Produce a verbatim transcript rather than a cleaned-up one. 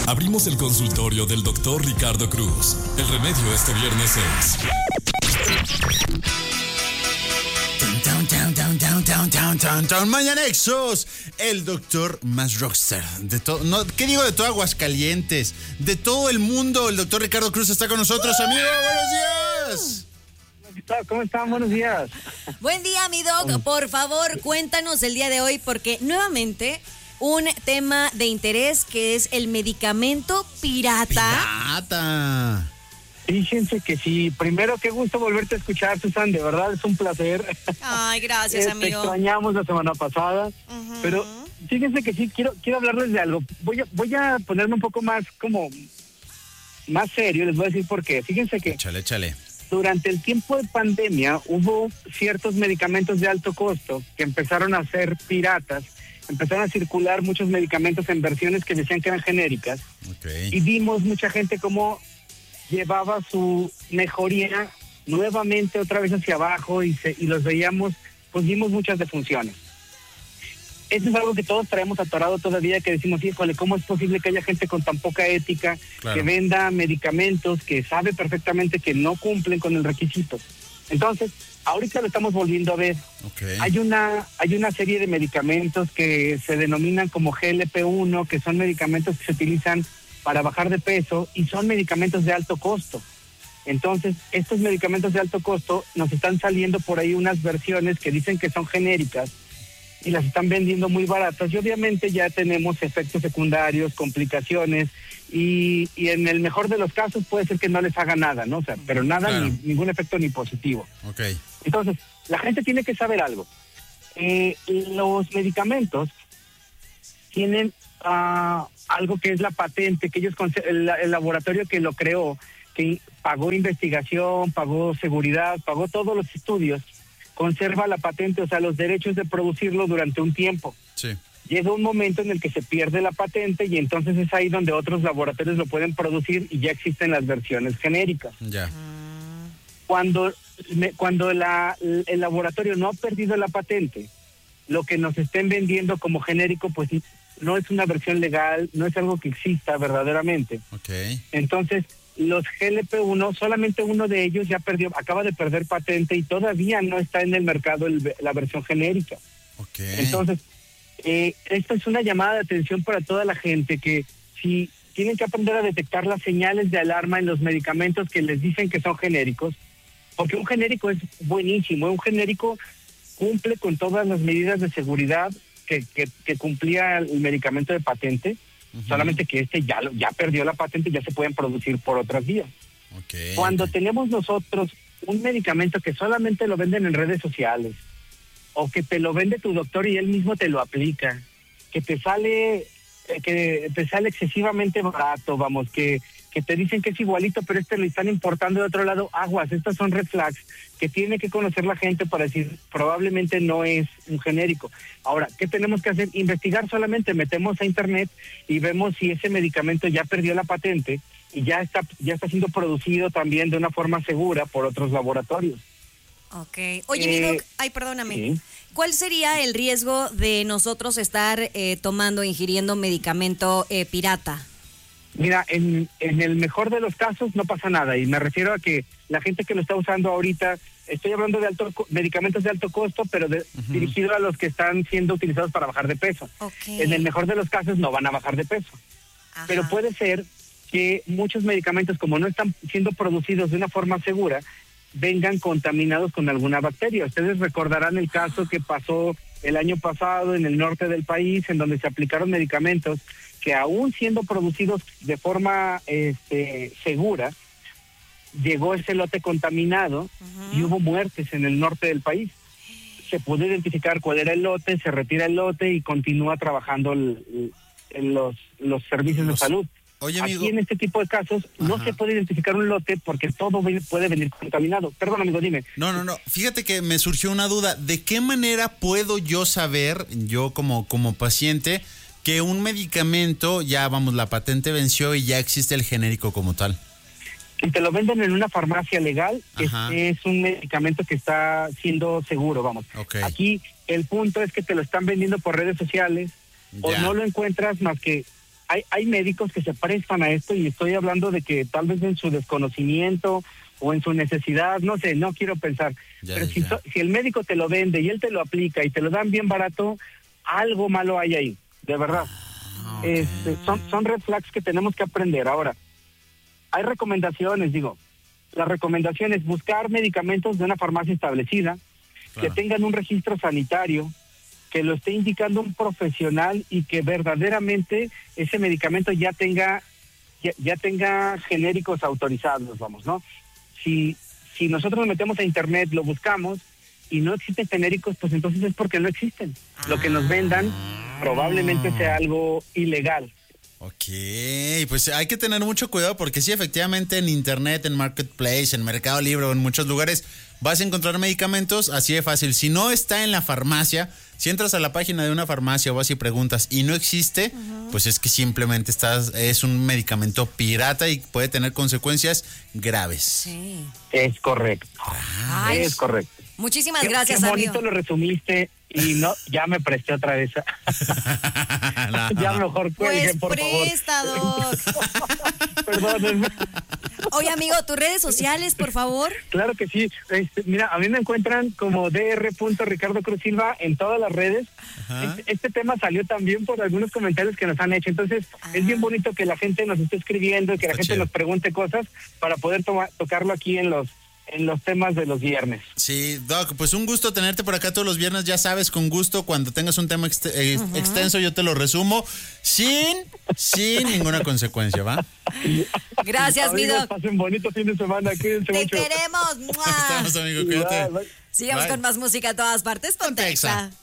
Abrimos el consultorio del doctor Ricardo Cruz. El remedio este viernes es... Down, down, down, down, down, down, down, down. Mañanexos, el doctor más rockstar de todo, no, ¿qué digo de todo Aguascalientes? De todo el mundo, el doctor Ricardo Cruz está con nosotros, amigo, buenos días. ¿Cómo están? Buenos días. Buen día, mi doc. Por favor, cuéntanos el día de hoy, porque nuevamente un tema de interés que es el medicamento pirata. Pirata. Fíjense que sí. Primero, qué gusto volverte a escuchar, Susan. De verdad, es un placer. Ay, gracias, eh, amigo. Te extrañamos la semana pasada. Uh-huh. Pero fíjense que sí, quiero quiero hablarles de algo. Voy a, voy a ponerme un poco más como... más serio, les voy a decir por qué. Fíjense que... Échale, échale. Durante el tiempo de pandemia hubo ciertos medicamentos de alto costo que empezaron a ser piratas, empezaron a circular muchos medicamentos en versiones que decían que eran genéricas. Okay. Y vimos mucha gente cómo llevaba su mejoría nuevamente otra vez hacia abajo y, se, y los veíamos, pues vimos muchas defunciones. Eso es algo que todos traemos atorado todavía, que decimos, híjole, ¿cómo es posible que haya gente con tan poca ética, claro, que venda medicamentos que sabe perfectamente que no cumplen con el requisito? Entonces, ahorita lo estamos volviendo a ver. Okay. Hay una hay una serie de medicamentos que se denominan como G L P uno, que son medicamentos que se utilizan para bajar de peso y son medicamentos de alto costo. Entonces, estos medicamentos de alto costo nos están saliendo por ahí unas versiones que dicen que son genéricas y las están vendiendo muy baratas y obviamente ya tenemos efectos secundarios, complicaciones y, y en el mejor de los casos puede ser que no les haga nada, ¿no? O sea, pero nada, claro, ni, ningún efecto ni positivo. Okay. Entonces, la gente tiene que saber algo. Eh, los medicamentos tienen uh, algo que es la patente, que ellos, el, el laboratorio que lo creó, que pagó investigación, pagó seguridad, pagó todos los estudios, conserva la patente, o sea, los derechos de producirlo durante un tiempo. Sí. Llega un momento en el que se pierde la patente y entonces es ahí donde otros laboratorios lo pueden producir y ya existen las versiones genéricas. Ya. Cuando, me, cuando la, el laboratorio no ha perdido la patente, lo que nos estén vendiendo como genérico, pues no es una versión legal, no es algo que exista verdaderamente. Okay. Entonces, los G L P uno, solamente uno de ellos ya perdió, acaba de perder patente y todavía no está en el mercado el, la versión genérica. Okay. Entonces, eh, esto es una llamada de atención para toda la gente, que si tienen que aprender a detectar las señales de alarma en los medicamentos que les dicen que son genéricos, porque un genérico es buenísimo, un genérico cumple con todas las medidas de seguridad que, que, que cumplía el medicamento de patente. Uh-huh. Solamente que este ya ya perdió la patente y ya se pueden producir por otras vías. Okay, Cuando okay. tenemos nosotros un medicamento que solamente lo venden en redes sociales, o que te lo vende tu doctor y él mismo te lo aplica, que te sale eh, que te sale excesivamente barato, vamos, que que te dicen que es igualito, pero este lo están importando de otro lado, aguas, estas son red flags que tiene que conocer la gente para decir, probablemente no es un genérico. Ahora, ¿qué tenemos que hacer? Investigar solamente, metemos a internet y vemos si ese medicamento ya perdió la patente y ya está, ya está siendo producido también de una forma segura por otros laboratorios. Ok. Oye, eh, mi doc, ay, perdóname. Sí. ¿Cuál sería el riesgo de nosotros estar eh, tomando, ingiriendo medicamento eh, pirata? Mira, en, en el mejor de los casos no pasa nada, y me refiero a que la gente que lo está usando ahorita, estoy hablando de alto, medicamentos de alto costo, pero de, uh-huh. dirigido a los que están siendo utilizados para bajar de peso. Okay. En el mejor de los casos no van a bajar de peso. Ajá. Pero puede ser que muchos medicamentos, como no están siendo producidos de una forma segura, vengan contaminados con alguna bacteria. Ustedes recordarán el caso que pasó el año pasado en el norte del país, en donde se aplicaron medicamentos que aún siendo producidos de forma este, segura, llegó ese lote contaminado. Uh-huh. Y hubo muertes en el norte del país. Se pudo identificar cuál era el lote, se retira el lote y continúa trabajando el, el, los, los servicios los... de salud. Oye, amigo. Aquí en este tipo de casos no Ajá. se puede identificar un lote porque todo puede venir contaminado. Perdón, amigo, dime. No, no, no. Fíjate que me surgió una duda. ¿De qué manera puedo yo saber, yo como, como paciente, que un medicamento, ya vamos, la patente venció y ya existe el genérico como tal? Si te lo venden en una farmacia legal, es, es un medicamento que está siendo seguro, vamos. Okay. Aquí el punto es que te lo están vendiendo por redes sociales, ya. O no lo encuentras más que hay, hay médicos que se prestan a esto y estoy hablando de que tal vez en su desconocimiento o en su necesidad, no sé, no quiero pensar, ya, pero ya. Si, so, si el médico te lo vende y él te lo aplica y te lo dan bien barato, algo malo hay ahí, de verdad. Ah, okay. Este, son, son red flags que tenemos que aprender. Ahora, hay recomendaciones, digo, la recomendación es buscar medicamentos de una farmacia establecida, claro, que tengan un registro sanitario, que lo esté indicando un profesional y que verdaderamente ese medicamento ya tenga ya, ya tenga genéricos autorizados, vamos, ¿no? Si si nosotros nos metemos a internet, lo buscamos y no existen genéricos, pues entonces es porque no existen. Ah. Lo que nos vendan probablemente sea algo ilegal. Ok, pues hay que tener mucho cuidado porque sí, efectivamente en internet, en Marketplace, en Mercado Libre o en muchos lugares vas a encontrar medicamentos así de fácil. Si no está en la farmacia, si entras a la página de una farmacia o vas y preguntas y no existe, uh-huh, pues es que simplemente estás, es un medicamento pirata y puede tener consecuencias graves. Sí. Es correcto. Ay, es correcto. Muchísimas qué, gracias, qué amigo. bonito lo resumiste y no, ya me presté otra vez. no. Ya mejor cuelguen, pues por presta, favor. Perdónenme. Oye, amigo, tus redes sociales, por favor. Claro que sí. Este, mira, a mí me encuentran como D R Ricardo Cruz Silva en todas las redes. Este, este tema salió también por algunos comentarios que nos han hecho. Entonces, ah. es bien bonito que la gente nos esté escribiendo y que Está la gente chido. nos pregunte cosas para poder to- tocarlo aquí en los en los temas de los viernes. Sí, Doc, pues un gusto tenerte por acá todos los viernes, ya sabes, con gusto, cuando tengas un tema ext- eh, uh-huh. extenso yo te lo resumo sin, sin ninguna consecuencia, ¿va? Gracias, mi Doc. Pasen bonito fin de semana, cuídense Te mucho. queremos. Estamos, amigo, cuídate. Sigamos bye. con más música a todas partes. Ponte Exa.